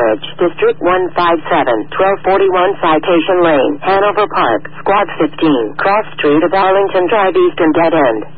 Village, District 157, 1241 Citation Lane, Hanover Park, Squad 15, Cross Street of Arlington Drive East and Dead End.